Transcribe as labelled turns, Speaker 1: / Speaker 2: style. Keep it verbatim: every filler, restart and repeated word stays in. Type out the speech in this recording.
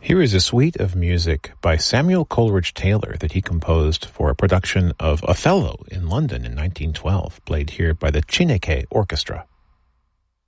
Speaker 1: Here is a suite of music by Samuel Coleridge Taylor that he composed for a production of Othello in London in nineteen twelve, played here by the Chineke Orchestra.